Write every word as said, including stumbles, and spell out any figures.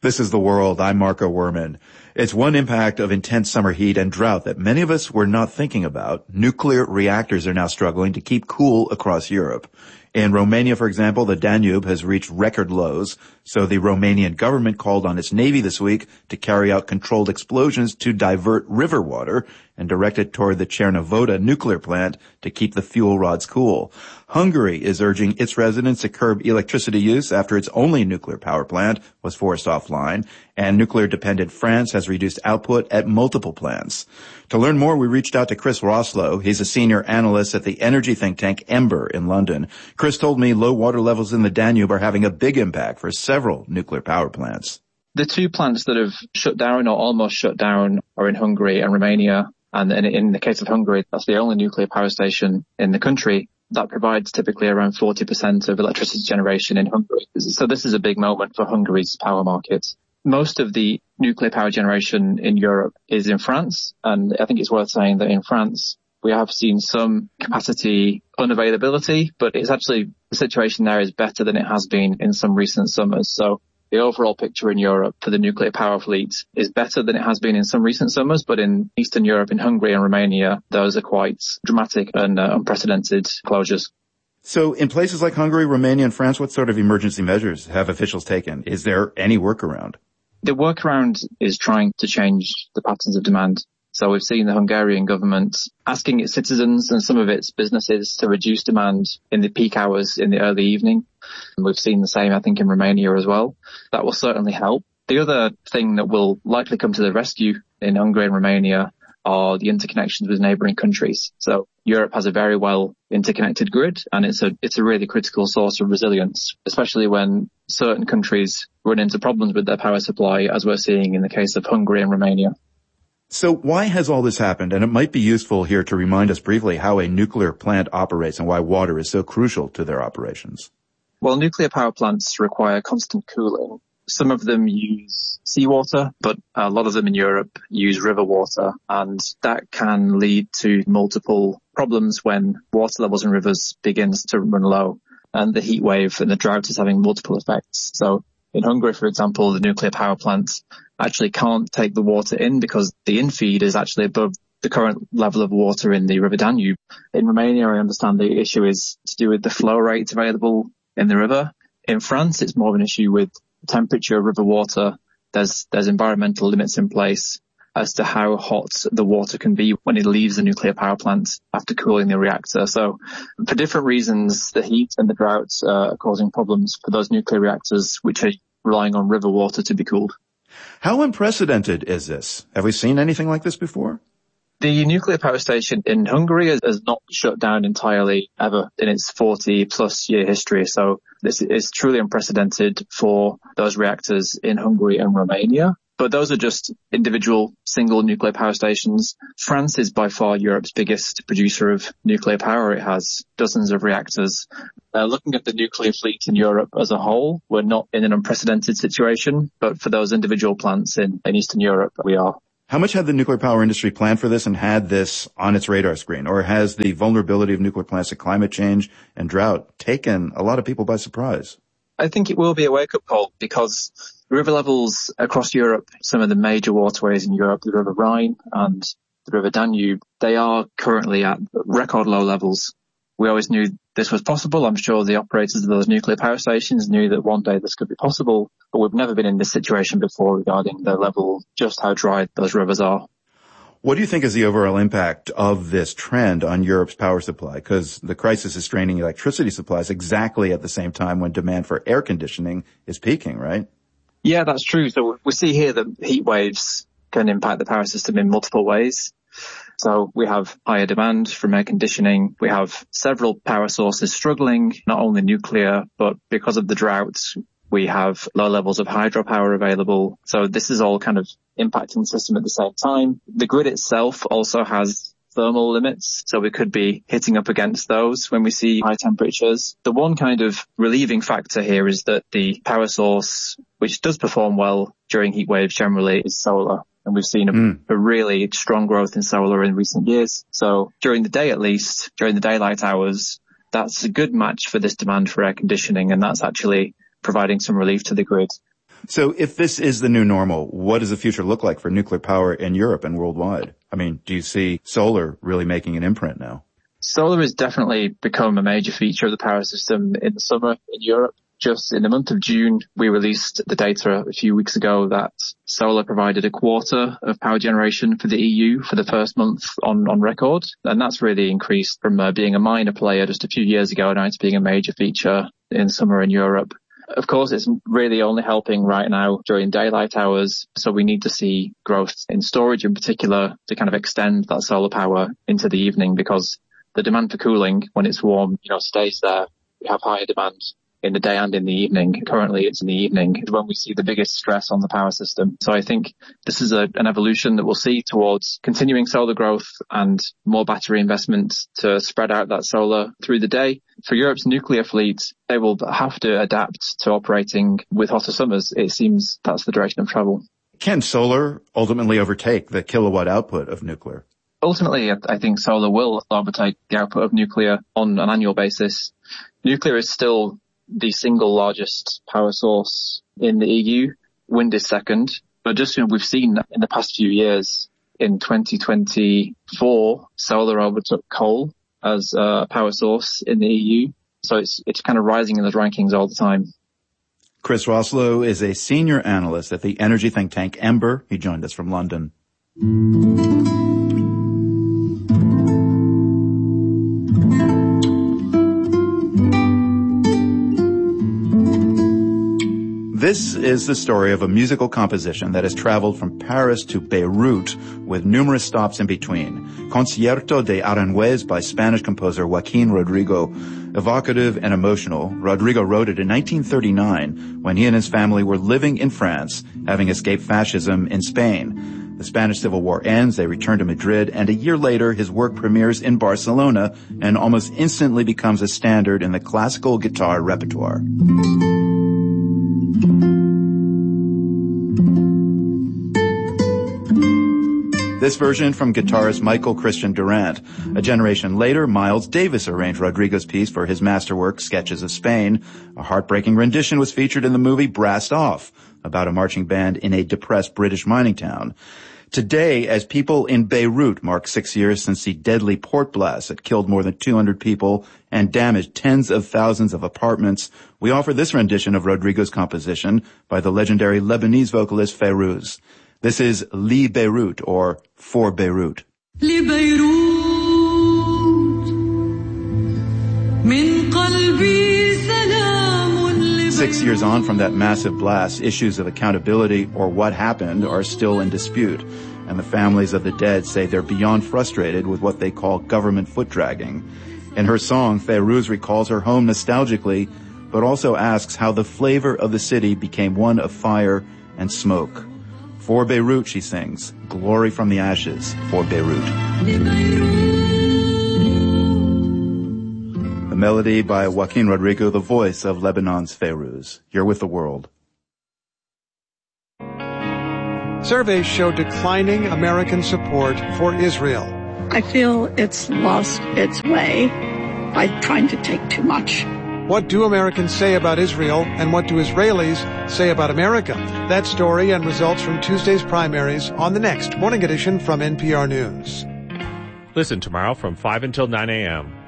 This is The World. I'm Marco Werman. It's one impact of intense summer heat and drought that many of us were not thinking about. Nuclear reactors are now struggling to keep cool across Europe. In Romania, for example, the Danube has reached record lows, so the Romanian government called on its navy this week to carry out controlled explosions to divert river water and direct it toward the Cernavodă nuclear plant to keep the fuel rods cool. Hungary is urging its residents to curb electricity use after its only nuclear power plant was forced offline, and nuclear-dependent France has reduced output at multiple plants. To learn more, we reached out to Chris Roslow. He's a senior analyst at the energy think tank Ember in London. Chris told me low water levels in the Danube are having a big impact for several nuclear power plants. The two plants that have shut down or almost shut down are in Hungary and Romania. And in the case of Hungary, that's the only nuclear power station in the country. That provides typically around forty percent of electricity generation in Hungary. So this is a big moment for Hungary's power market. Most of the nuclear power generation in Europe is in France. And I think it's worth saying that in France, we have seen some capacity unavailability, but it's actually, the situation there is better than it has been in some recent summers. So the overall picture in Europe for the nuclear power fleet is better than it has been in some recent summers, but in Eastern Europe, in Hungary and Romania, those are quite dramatic and uh, unprecedented closures. So in places like Hungary, Romania, and France, what sort of emergency measures have officials taken? Is there any workaround? The workaround is trying to change the patterns of demand. So we've seen the Hungarian government asking its citizens and some of its businesses to reduce demand in the peak hours in the early evening. And we've seen the same, I think, in Romania as well. That will certainly help. The other thing that will likely come to the rescue in Hungary and Romania are the interconnections with neighbouring countries. So Europe has a very well interconnected grid, and it's a it's a really critical source of resilience, especially when certain countries run into problems with their power supply, as we're seeing in the case of Hungary and Romania. So why has all this happened? And it might be useful here to remind us briefly how a nuclear plant operates and why water is so crucial to their operations. Well, nuclear power plants require constant cooling. Some of them use seawater, but a lot of them in Europe use river water, and that can lead to multiple problems when water levels in rivers begins to run low, and the heat wave and the drought is having multiple effects. So in Hungary, for example, the nuclear power plant actually can't take the water in because the infeed is actually above the current level of water in the River Danube. In Romania, I understand the issue is to do with the flow rates available in the river. In France, it's more of an issue with temperature of river water. There's there's environmental limits in place as to how hot the water can be when it leaves the nuclear power plant after cooling the reactor. So for different reasons, the heat and the droughts uh, are causing problems for those nuclear reactors which are relying on river water to be cooled. How unprecedented is this? Have we seen anything like this before? The nuclear power station in Hungary has, has not shut down entirely ever in its forty plus year history. So this is truly unprecedented for those reactors in Hungary and Romania. But those are just individual single nuclear power stations. France is by far Europe's biggest producer of nuclear power. It has dozens of reactors. Uh, looking at the nuclear fleet in Europe as a whole, we're not in an unprecedented situation. But for those individual plants in, in Eastern Europe, we are. How much had the nuclear power industry planned for this and had this on its radar screen? Or has the vulnerability of nuclear plants to climate change and drought taken a lot of people by surprise? I think it will be a wake-up call because river levels across Europe, some of the major waterways in Europe, the River Rhine and the River Danube, they are currently at record low levels. We always knew this was possible. I'm sure the operators of those nuclear power stations knew that one day this could be possible, but we've never been in this situation before regarding the level, just how dry those rivers are. What do you think is the overall impact of this trend on Europe's power supply? Because the crisis is straining electricity supplies exactly at the same time when demand for air conditioning is peaking, right? Yeah, that's true. So we see here that heat waves can impact the power system in multiple ways. So we have higher demand from air conditioning. We have several power sources struggling, not only nuclear, but because of the droughts, we have low levels of hydropower available. So this is all kind of impacting the system at the same time. The grid itself also has thermal limits, so we could be hitting up against those when we see high temperatures. The one kind of relieving factor here is that the power source, which does perform well during heat waves generally, is solar. And we've seen a, mm. a really strong growth in solar in recent years. So during the day, at least, during the daylight hours, that's a good match for this demand for air conditioning, and that's actually providing some relief to the grid. So if this is the new normal, what does the future look like for nuclear power in Europe and worldwide? I mean, do you see solar really making an imprint now? Solar has definitely become a major feature of the power system in the summer in Europe. Just in the month of June, we released the data a few weeks ago that solar provided a quarter of power generation for the E U for the first month on, on record. And that's really increased from uh, being a minor player just a few years ago now to being a major feature in summer in Europe. Of course, it's really only helping right now during daylight hours. So we need to see growth in storage in particular to kind of extend that solar power into the evening, because the demand for cooling when it's warm, you know, stays there. We have higher demand in the day and in the evening. Currently, it's in the evening when we see the biggest stress on the power system. So I think this is a, an evolution that we'll see towards continuing solar growth and more battery investment to spread out that solar through the day. For Europe's nuclear fleet, they will have to adapt to operating with hotter summers. It seems that's the direction of travel. Can solar ultimately overtake the kilowatt output of nuclear? Ultimately, I think solar will overtake the output of nuclear on an annual basis. Nuclear is still the single largest power source in the E U. Wind is second. But just, you know, we've seen in the past few years, in twenty twenty-four, solar overtook coal as a power source in the E U. So it's, it's kind of rising in those rankings all the time. Chris Rosslow is a senior analyst at the energy think tank Ember. He joined us from London. This is the story of a musical composition that has traveled from Paris to Beirut with numerous stops in between. Concierto de Aranjuez by Spanish composer Joaquin Rodrigo. Evocative and emotional, Rodrigo wrote it in nineteen thirty-nine when he and his family were living in France, having escaped fascism in Spain. The Spanish Civil War ends, they return to Madrid, and a year later his work premieres in Barcelona and almost instantly becomes a standard in the classical guitar repertoire. This version from guitarist Michael Christian Durant. A generation later, Miles Davis arranged Rodrigo's piece for his masterwork, Sketches of Spain. A heartbreaking rendition was featured in the movie Brassed Off, about a marching band in a depressed British mining town. Today, as people in Beirut mark six years since the deadly port blast that killed more than two hundred people and damaged tens of thousands of apartments, we offer this rendition of Rodrigo's composition by the legendary Lebanese vocalist Fayrouz. This is Li Beirut, or For Beirut. Li Beirut, min qalbi salamun. Six years on from that massive blast, issues of accountability or what happened are still in dispute, and the families of the dead say they're beyond frustrated with what they call government foot-dragging. In her song, Fayrouz recalls her home nostalgically, but also asks how the flavor of the city became one of fire and smoke. For Beirut, she sings, glory from the ashes, for Beirut. The melody by Joaquin Rodrigo, the voice of Lebanon's Fayrouz. You're with the world. Surveys show declining American support for Israel. I feel it's lost its way by trying to take too much. What do Americans say about Israel, and what do Israelis say about America? That story and results from Tuesday's primaries on the next Morning Edition from N P R News. Listen tomorrow from five until nine a.m.